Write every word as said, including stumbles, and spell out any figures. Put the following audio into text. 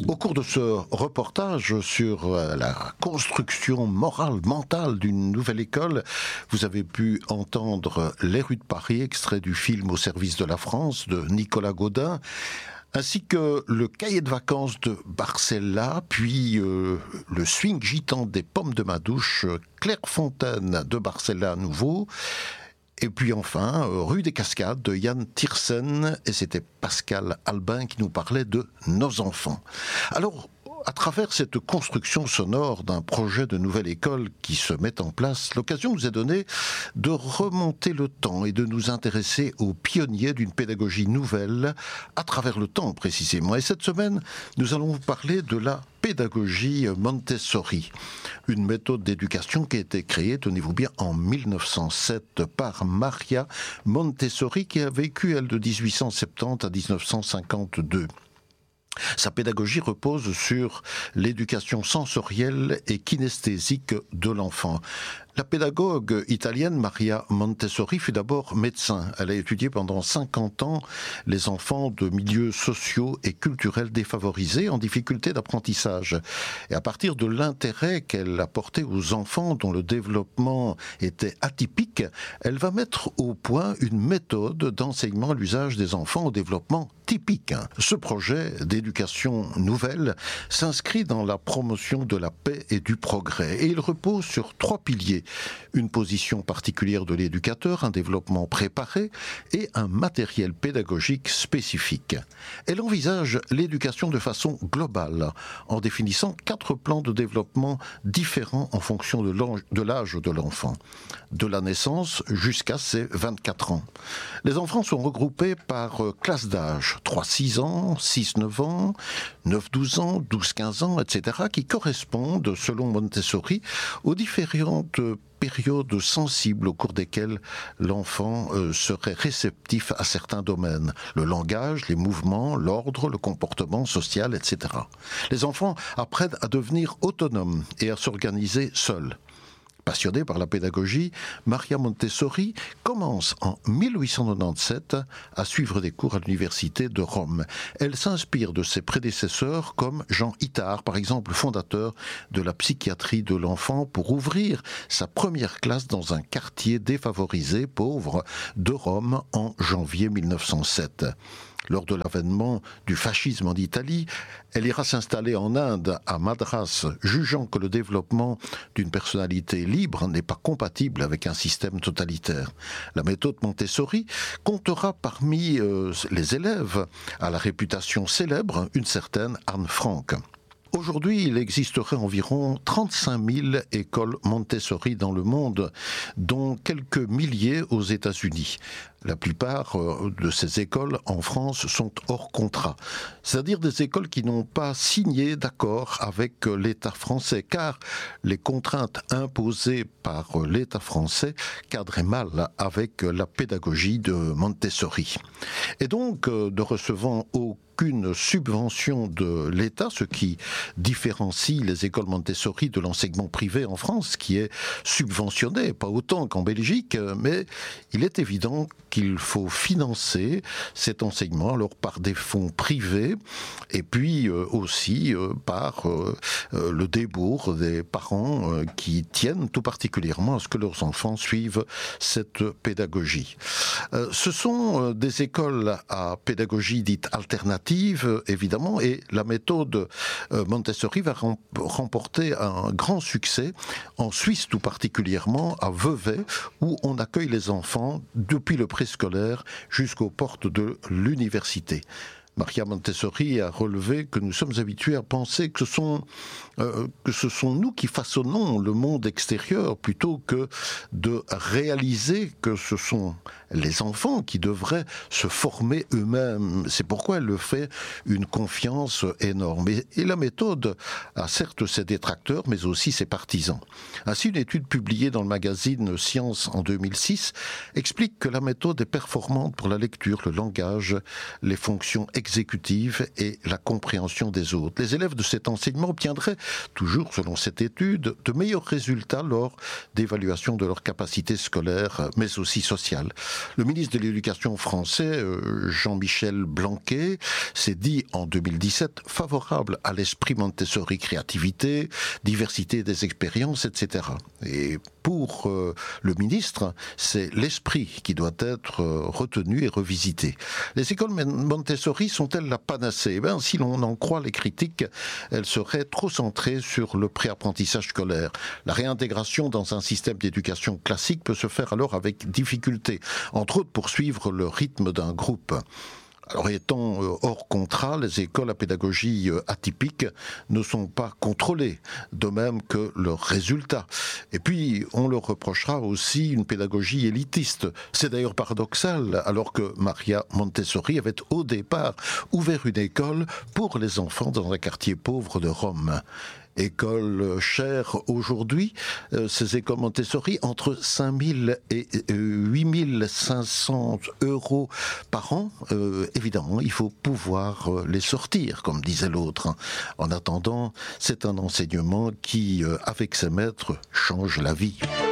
Au cours de ce reportage sur la construction morale, mentale d'une nouvelle école, vous avez pu entendre Les rues de Paris, extrait du film Au service de la France de Nicolas Gaudin, ainsi que le cahier de vacances de Barcella, puis euh, le swing gitan des pommes de Madouche, Clairefontaine de Barcella à nouveau, et puis enfin, euh, Rue des Cascades de Yann Tiersen, et c'était Pascal Albin qui nous parlait de Nos enfants. Alors, à travers cette construction sonore d'un projet de nouvelle école qui se met en place, l'occasion nous est donnée de remonter le temps et de nous intéresser aux pionniers d'une pédagogie nouvelle à travers le temps précisément. Et cette semaine, nous allons vous parler de la pédagogie Montessori, une méthode d'éducation qui a été créée, tenez-vous bien, en mille neuf cent sept par Maria Montessori, qui a vécu, elle, de dix-huit cent soixante-dix à dix-neuf cent cinquante-deux. Sa pédagogie repose sur l'éducation sensorielle et kinesthésique de l'enfant. La pédagogue italienne Maria Montessori fut d'abord médecin. Elle a étudié pendant cinquante ans les enfants de milieux sociaux et culturels défavorisés en difficulté d'apprentissage. Et à partir de l'intérêt qu'elle a porté aux enfants dont le développement était atypique, elle va mettre au point une méthode d'enseignement à l'usage des enfants au développement typique. Ce projet d'éducation nouvelle s'inscrit dans la promotion de la paix et du progrès. Et il repose sur trois piliers. Une position particulière de l'éducateur, un développement préparé et un matériel pédagogique spécifique. Elle envisage l'éducation de façon globale, en définissant quatre plans de développement différents en fonction de l'âge de l'enfant, de la naissance jusqu'à ses vingt-quatre ans. Les enfants sont regroupés par classe d'âge, trois six ans, six neuf ans, neuf douze ans, douze quinze ans, et cetera, qui correspondent, selon Montessori, aux différentes périodes sensibles au cours desquelles l'enfant euh, serait réceptif à certains domaines. Le langage, les mouvements, l'ordre, le comportement social, et cetera. Les enfants apprennent à devenir autonomes et à s'organiser seuls. Passionnée par la pédagogie, Maria Montessori commence en mille huit cent quatre-vingt-dix-sept à suivre des cours à l'université de Rome. Elle s'inspire de ses prédécesseurs comme Jean Itard, par exemple fondateur de la psychiatrie de l'enfant, pour ouvrir sa première classe dans un quartier défavorisé, pauvre, de Rome en janvier mille neuf cent sept. Lors de l'avènement du fascisme en Italie, elle ira s'installer en Inde, à Madras, jugeant que le développement d'une personnalité libre n'est pas compatible avec un système totalitaire. La méthode Montessori comptera parmi euh, les élèves à la réputation célèbre une certaine Anne Frank. Aujourd'hui, il existerait environ trente-cinq mille écoles Montessori dans le monde, dont quelques milliers aux États-Unis. La plupart de ces écoles en France sont hors contrat, c'est-à-dire des écoles qui n'ont pas signé d'accord avec l'État français, car les contraintes imposées par l'État français cadraient mal avec la pédagogie de Montessori. Et donc, ne recevant aucune subvention de l'État, ce qui différencie les écoles Montessori de l'enseignement privé en France, qui est subventionné, pas autant qu'en Belgique, mais il est évident qu'il faut financer cet enseignement alors par des fonds privés et puis euh, aussi euh, par euh, euh, le débours des parents euh, qui tiennent tout particulièrement à ce que leurs enfants suivent cette pédagogie. Euh, ce sont euh, des écoles à pédagogie dite alternative, évidemment, et la méthode euh, Montessori va rem- remporter un grand succès en Suisse tout particulièrement, à Vevey, où on accueille les enfants depuis le préscolaire jusqu'aux portes de l'université. Maria Montessori a relevé que nous sommes habitués à penser que ce sont, euh, que ce sont nous qui façonnons le monde extérieur plutôt que de réaliser que ce sont les enfants qui devraient se former eux-mêmes. C'est pourquoi elle le fait une confiance énorme. Et, et la méthode a certes ses détracteurs, mais aussi ses partisans. Ainsi, une étude publiée dans le magazine Science en deux mille six explique que la méthode est performante pour la lecture, le langage, les fonctions exécutives exécutive et la compréhension des autres. Les élèves de cet enseignement obtiendraient, toujours selon cette étude, de meilleurs résultats lors d'évaluation de leurs capacités scolaires, mais aussi sociales. Le ministre de l'Éducation français, Jean-Michel Blanquer, s'est dit en deux mille dix-sept favorable à l'esprit Montessori, créativité, diversité des expériences, et cetera. Et pour euh, le ministre, c'est l'esprit qui doit être euh, retenu et revisité. Les écoles Montessori sont-elles la panacée ? Eh bien, si l'on en croit les critiques, elles seraient trop centrées sur le préapprentissage scolaire. La réintégration dans un système d'éducation classique peut se faire alors avec difficulté, entre autres pour suivre le rythme d'un groupe. Alors, étant hors contrat, les écoles à pédagogie atypique ne sont pas contrôlées, de même que leurs résultats. Et puis, on leur reprochera aussi une pédagogie élitiste. C'est d'ailleurs paradoxal, alors que Maria Montessori avait au départ ouvert une école pour les enfants dans un quartier pauvre de Rome. École chère aujourd'hui, euh, ces écoles Montessori, entre cinq mille et huit mille cinq cents euros par an. Euh, évidemment, il faut pouvoir euh, les sortir, comme disait l'autre. En attendant, c'est un enseignement qui, euh, avec ses maîtres, change la vie.